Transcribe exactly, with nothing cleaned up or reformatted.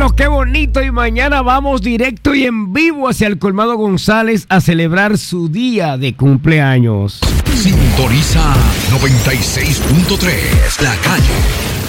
Bueno, qué bonito. Y mañana vamos directo y en vivo hacia el Colmado González a celebrar su día de cumpleaños. Sintoniza noventa y seis punto tres La Calle.